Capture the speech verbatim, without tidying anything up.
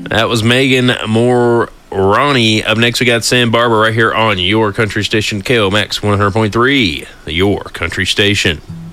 That was Megan Moore. Ronnie. Up next, we got Sam Barber right here on your country station, K O M X one hundred point three, your country station.